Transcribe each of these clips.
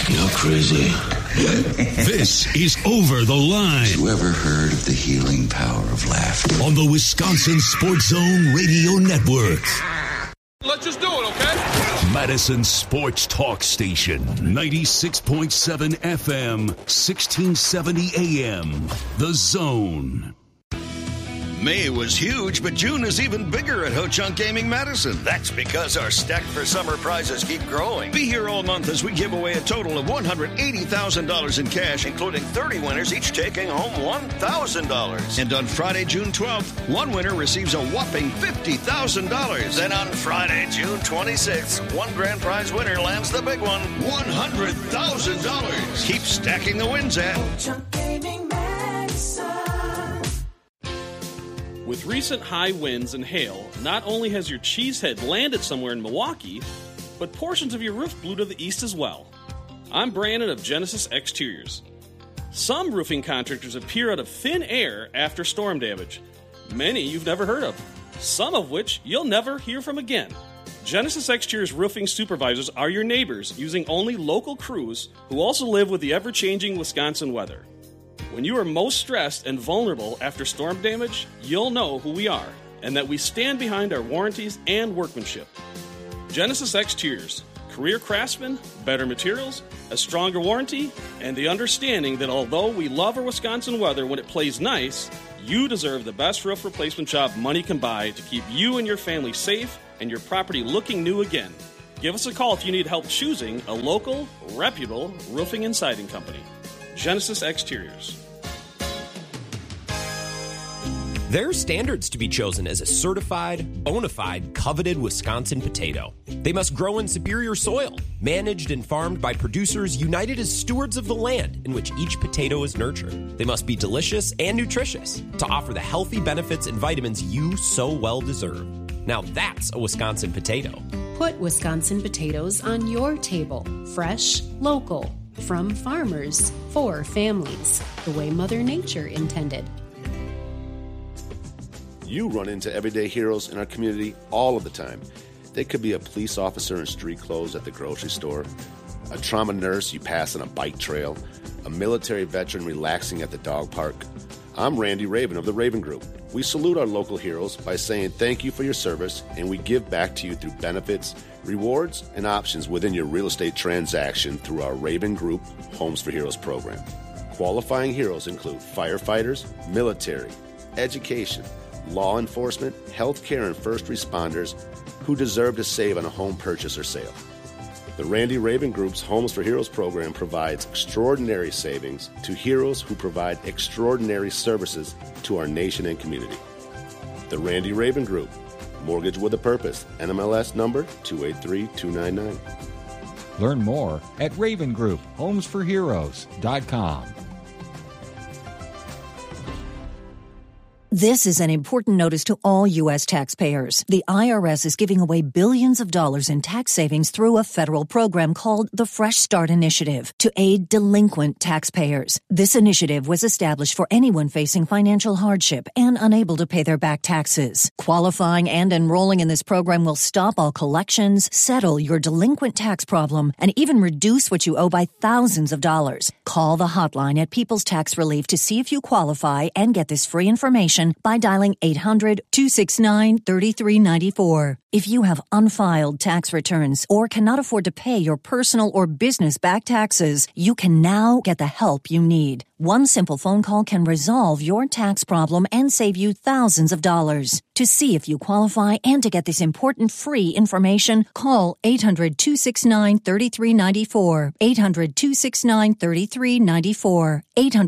You're crazy. This is Over the Line. You ever heard of the healing power of laughter? On the Wisconsin Sports Zone Radio Network. Let's just do it, okay? Madison Sports Talk Station. 96.7 FM, 1670 AM. The Zone. May was huge, but June is even bigger at Ho-Chunk Gaming Madison. That's because our Stacked for Summer prizes keep growing. Be here all month as we give away a total of $180,000 in cash, including 30 winners, each taking home $1,000. And on Friday, June 12th, one winner receives a whopping $50,000. Then on Friday, June 26th, one grand prize winner lands the big one, $100,000. Keep stacking the wins at Ho-Chunk Gaming Madison. With recent high winds and hail, not only has your cheesehead landed somewhere in Milwaukee, but portions of your roof blew to the east as well. I'm Brandon of Genesis Exteriors. Some roofing contractors appear out of thin air after storm damage. Many you've never heard of, some of which you'll never hear from again. Genesis Exteriors roofing supervisors are your neighbors using only local crews who also live with the ever-changing Wisconsin weather. When you are most stressed and vulnerable after storm damage, you'll know who we are and that we stand behind our warranties and workmanship. Genesis Exteriors, career craftsmen, better materials, a stronger warranty, and the understanding that although we love our Wisconsin weather when it plays nice, you deserve the best roof replacement job money can buy to keep you and your family safe and your property looking new again. Give us a call if you need help choosing a local, reputable roofing and siding company. Genesis Exteriors. There are standards to be chosen as a certified, bona fide, coveted Wisconsin potato. They must grow in superior soil, managed and farmed by producers united as stewards of the land in which each potato is nurtured. They must be delicious and nutritious to offer the healthy benefits and vitamins you so well deserve. Now that's a Wisconsin potato. Put Wisconsin potatoes on your table. Fresh, local, from farmers, for families, the way Mother Nature intended. You run into everyday heroes in our community all of the time. They could be a police officer in street clothes at the grocery store, a trauma nurse you pass on a bike trail, a military veteran relaxing at the dog park. I'm Randy Raven of the Raven Group. We salute our local heroes by saying thank you for your service, and we give back to you through benefits, rewards, and options within your real estate transaction through our Raven Group Homes for Heroes program. Qualifying heroes include firefighters, military, education, law enforcement, healthcare, and first responders who deserve to save on a home purchase or sale. The Randy Raven Group's Homes for Heroes program provides extraordinary savings to heroes who provide extraordinary services to our nation and community. The Randy Raven Group, mortgage with a purpose, NMLS number 283299. Learn more at ravengrouphomesforheroes.com. This is an important notice to all U.S. taxpayers. The IRS is giving away billions of dollars in tax savings through a federal program called the Fresh Start Initiative to aid delinquent taxpayers. This initiative was established for anyone facing financial hardship and unable to pay their back taxes. Qualifying and enrolling in this program will stop all collections, settle your delinquent tax problem, and even reduce what you owe by thousands of dollars. Call the hotline at People's Tax Relief to see if you qualify and get this free information by dialing 800-269-3394. If you have unfiled tax returns or cannot afford to pay your personal or business back taxes, you can now get the help you need. One simple phone call can resolve your tax problem and save you thousands of dollars. To see if you qualify and to get this important free information, call 800-269-3394. 800-269-3394.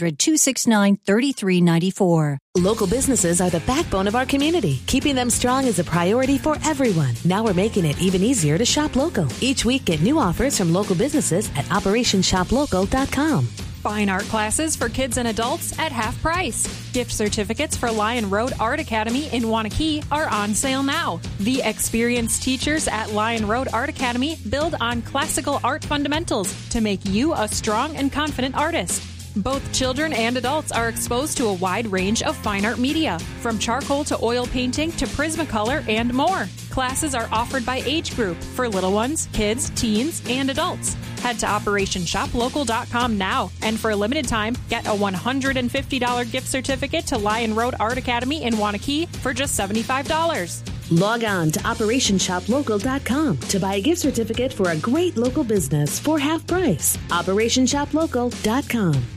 800-269-3394. Local businesses are the backbone of our community. Keeping them strong is a priority for everyone. Now we're making it even easier to shop local. Each week, get new offers from local businesses at OperationShopLocal.com. Fine art classes for kids and adults at half price. Gift certificates for Lion Road Art Academy in Wanakee are on sale now. The experienced teachers at Lion Road Art Academy build on classical art fundamentals to make you a strong and confident artist. Both children and adults are exposed to a wide range of fine art media, from charcoal to oil painting to Prismacolor and more. Classes are offered by age group for little ones, kids, teens, and adults. Head to OperationShopLocal.com now, and for a limited time, get a $150 gift certificate to Lion Road Art Academy in Wanakee for just $75. Log on to OperationShopLocal.com to buy a gift certificate for a great local business for half price. OperationShopLocal.com.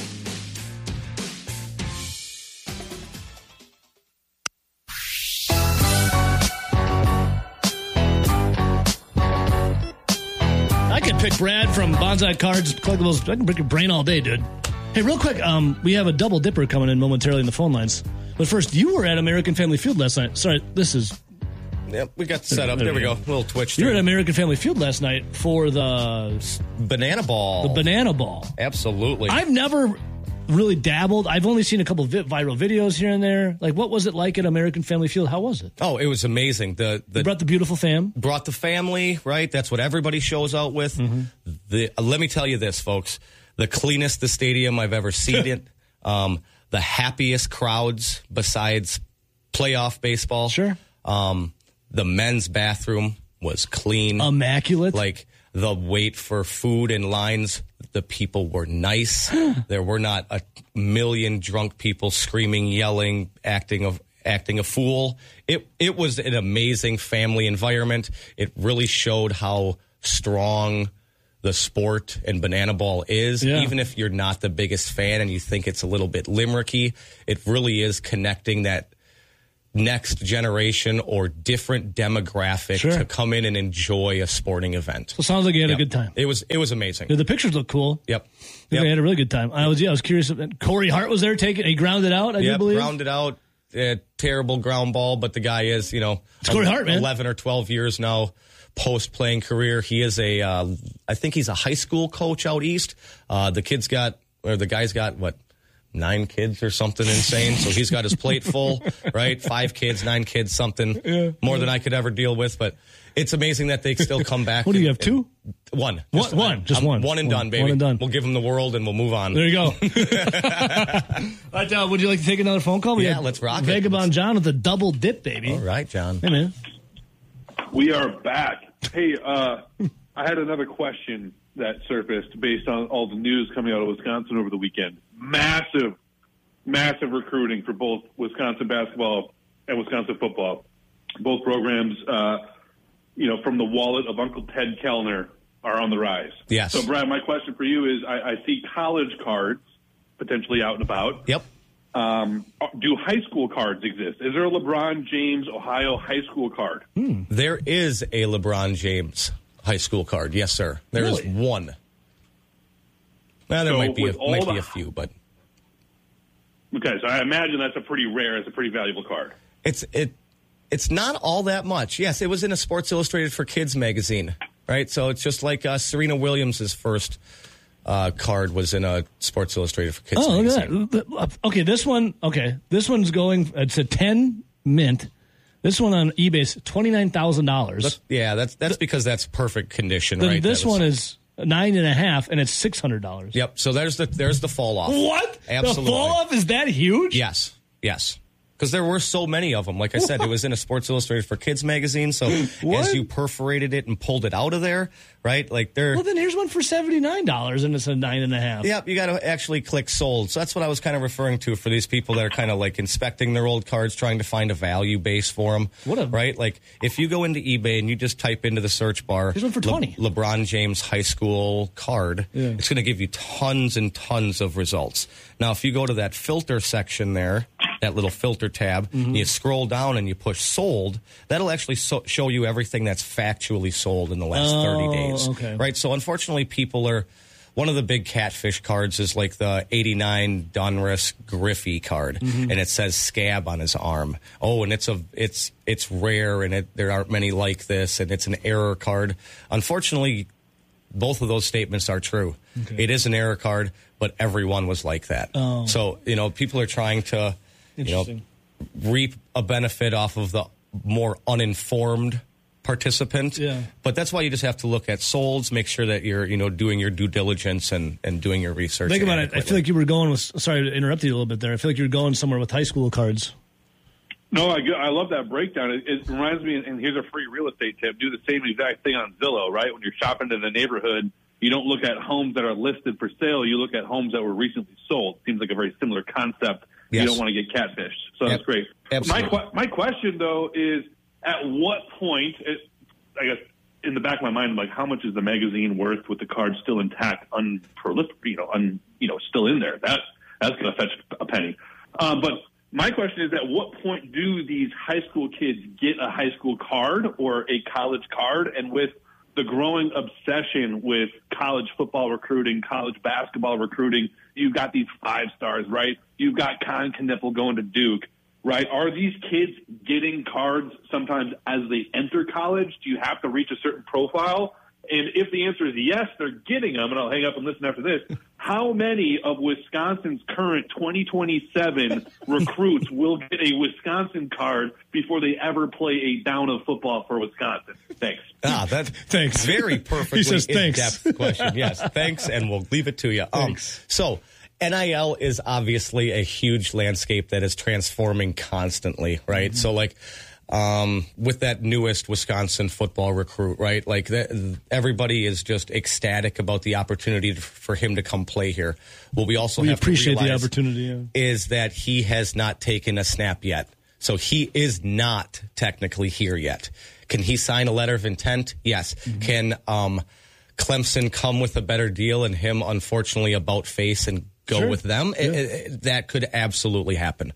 I could pick Brad from Bonsai Cards, Collectibles. I can break your brain all day, dude. Hey, real quick, we have a double dipper coming in momentarily in the phone lines. But first, you were at American Family Field last night. Sorry, this is... Yep, we got set up. There we go. A little twitch. You were at American Family Field last night for the... Banana Ball. The Banana Ball. Absolutely. I've never really dabbled. I've only seen a couple of viral videos here and there. Like, what was it like at American Family Field? How was it? Oh, it was amazing. You brought the beautiful fam. Brought the family, right? That's what everybody shows out with. Mm-hmm. Let me tell you this, folks. The cleanest the stadium I've ever seen it. The happiest crowds besides playoff baseball. Sure. The men's bathroom was clean. Immaculate. Like, the wait for food in lines, the people were nice. There were not a million drunk people screaming, yelling, acting a fool. It was an amazing family environment. It really showed how strong the sport and Banana Ball is. Yeah. Even if you're not the biggest fan and you think it's a little bit limericky, it really is connecting that next generation or different demographic to come in and enjoy a sporting event. So it sounds like you had a good time. It was amazing. The pictures look cool. Yep. They had a really good time. I was curious. Corey Hart was there he grounded out, I do believe. Grounded out. Terrible ground ball, but the guy is, it's Corey Hart, man. 11 or 12 years now post-playing career. He is I think he's a high school coach out east. The guy's got, 9 kids or something insane. So he's got his plate full, right? 5 kids, 9 kids, something more than I could ever deal with. But it's amazing that they still come back. What do you have, 2? One. Just one. One and done, baby. One and done. We'll give him the world and we'll move on. There you go. All right, would you like to take another phone call? Let's rock it. Vagabond John with a double dip, baby. All right, John. Hey, man. We are back. Hey, I had another question that surfaced based on all the news coming out of Wisconsin over the weekend. Massive recruiting for both Wisconsin basketball and Wisconsin football. Both programs, from the wallet of Uncle Ted Kellner are on the rise. Yes. So, Brad, my question for you is, I see college cards potentially out and about. Yep. Do high school cards exist? Is there a LeBron James Ohio high school card? There is a LeBron James high school card. Yes, sir. There is one. Well, there might be a few, but... Okay, so I imagine that's a pretty valuable card. It's not all that much. Yes, it was in a Sports Illustrated for Kids magazine, right? So it's just like Serena Williams' first card was in a Sports Illustrated for Kids magazine. Look at that. Okay, this one's going, it's a 10 mint. This one on eBay is $29,000. Yeah, that's because that's perfect condition, right? This one is 9.5, and it's $600. Yep. So there's the fall off. What? Absolutely. The fall off is that huge? Yes. Because there were so many of them. Like I said, it was in a Sports Illustrated for Kids magazine. So as you perforated it and pulled it out of there, right? Well, then here's one for $79, and it's a 9.5. Yep, you got to actually click sold. So that's what I was kind of referring to for these people that are kind of like inspecting their old cards, trying to find a value base for them. Right? Like if you go into eBay and you just type into the search bar, here's one for $20. LeBron James high school card, it's going to give you tons and tons of results. Now, if you go to that filter section there, that little filter tab, and you scroll down and you push sold, that'll actually show you everything that's factually sold in the last 30 days. Okay. Right? So unfortunately, one of the big catfish cards is like the 89 Donruss Griffey card, and it says scab on his arm. Oh, and it's rare, and there aren't many like this, and it's an error card. Unfortunately, both of those statements are true. Okay. It is an error card, but everyone was like that. Oh. So, people are trying to, reap a benefit off of the more uninformed participant. Yeah. But that's why you just have to look at solds, make sure that you're, doing your due diligence and doing your research. Think about it. I feel like you were going with, sorry to interrupt you a little bit there. I feel like you were going somewhere with high school cards. No, I love that breakdown. It reminds me, and here's a free real estate tip, do the same exact thing on Zillow, right? When you're shopping in the neighborhood, you don't look at homes that are listed for sale. You look at homes that were recently sold. Seems like a very similar concept. Yes. You don't want to get catfished. So that's great. Absolutely. My question, though, is at what point, I guess, in the back of my mind, like, how much is the magazine worth with the card still intact, still in there? That's going to fetch a penny. But my question is, at what point do these high school kids get a high school card or a college card? And with the growing obsession with college football recruiting, college basketball recruiting, you've got these 5 stars, right? You've got Con Kniffel going to Duke, right? Are these kids getting cards sometimes as they enter college? Do you have to reach a certain profile? And if the answer is yes, they're getting them, and I'll hang up and listen after this, how many of Wisconsin's current 2027 recruits will get a Wisconsin card before they ever play a down of football for Wisconsin? Thanks. Thanks. Very perfectly He says thanks. in-depth question. Yes, thanks, and we'll leave it to you. So NIL is obviously a huge landscape that is transforming constantly, right? So, with that newest Wisconsin football recruit, right? Everybody is just ecstatic about the opportunity for him to come play here. What we also have appreciate to realize the opportunity is that he has not taken a snap yet. So he is not technically here yet. Can he sign a letter of intent? Yes. Mm-hmm. Can Clemson come with a better deal and him, unfortunately, about face and go with them? Yeah. That could absolutely happen.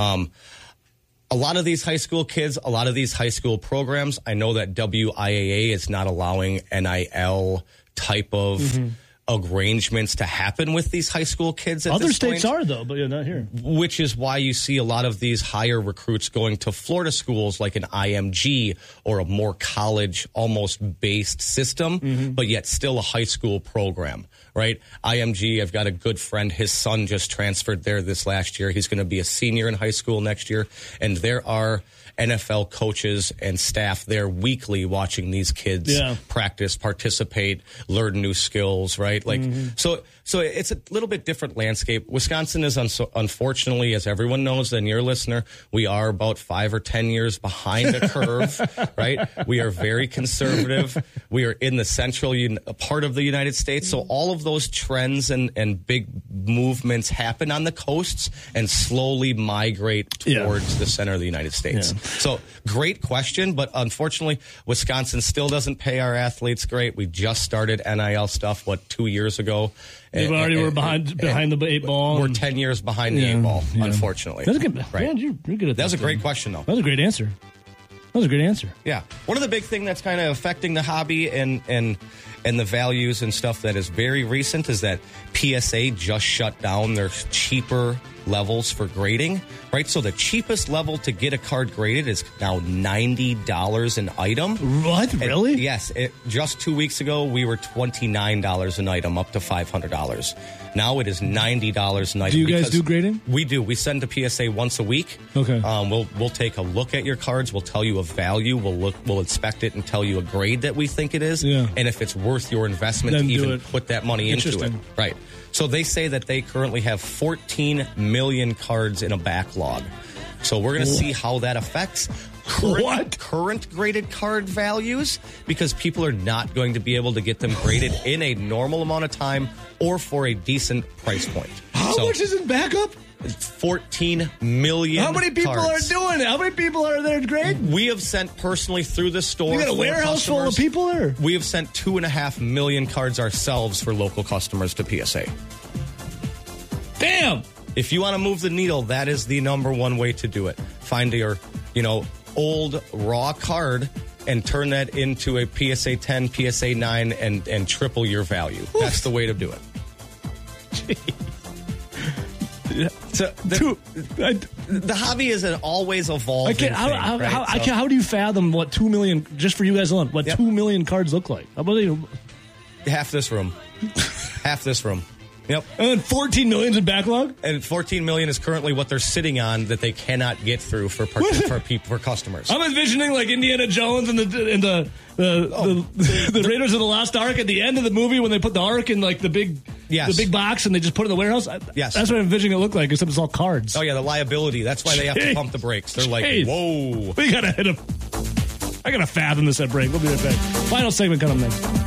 A lot of these high school kids, a lot of these high school programs, I know that WIAA is not allowing NIL type of arrangements to happen with these high school kids at Other this states point. are, though, but not here. Which is why you see a lot of these higher recruits going to Florida schools like an IMG or a more college almost based system, but yet still a high school program, right? IMG, I've got a good friend. His son just transferred there this last year. He's going to be a senior in high school next year. And there are NFL coaches and staff there weekly watching these kids practice, participate, learn new skills, right? So it's a little bit different landscape. Wisconsin is, unfortunately, as everyone knows, and your listener, we are about 5 or 10 years behind the curve, right? We are very conservative. We are in the central part of the United States. So all of those trends and big movements happen on the coasts and slowly migrate towards the center of the United States. Yeah. So great question, but unfortunately, Wisconsin still doesn't pay our athletes great. We just started NIL stuff, 2 years ago? We're behind the 8 ball. We're 10 years behind the 8 ball, unfortunately. That's good. Right. Man, you're good at that. That was a great question, though. That was a great answer. Yeah. One of the big things that's kind of affecting the hobby and the values and stuff that is very recent is that PSA just shut down their cheaper levels for grading, right? So the cheapest level to get a card graded is now $90 an item. What? Really? Yes. Just 2 weeks ago, we were $29 an item, up to $500. Now it is $90 an item. Do you guys do grading? We do. We send to PSA once a week. Okay. We'll take a look at your cards. We'll tell you a value. We'll inspect it and tell you a grade that we think it is. Yeah. And if it's worth your investment Then to do even it. put that money into it. Right. So they say that they currently have 14 million cards in a backlog. So we're going to see how that affects current graded card values, because people are not going to be able to get them graded in a normal amount of time or for a decent price point. How much is in backup? 14 million. How many people cards. are doing it? How many people are there to grade? We have sent personally through the store. You got a warehouse full of people there? We have sent 2.5 million cards ourselves for local customers to PSA. Damn! If you want to move the needle, that is the number one way to do it. Find your, old raw card and turn that into a PSA 10, PSA 9, and triple your value. Oof. That's the way to do it. So the hobby is an always evolving thing. How do you fathom what 2 million, just for you guys alone, 2 million cards look like? How about you? Half this room. Half this room. Yep. And then 14 million's in backlog? And 14 million is currently what they're sitting on that they cannot get through for customers. I'm envisioning like Indiana Jones and the Raiders of the Lost Ark at the end of the movie when they put the Ark in like the big box and they just put it in the warehouse. Yes. That's what I'm envisioning it looked like, except it's all cards. Oh yeah, the liability. That's why they have to pump the brakes. They're like, whoa. We gotta hit them. I gotta fathom this at break. We'll be right back. Final segment coming up next.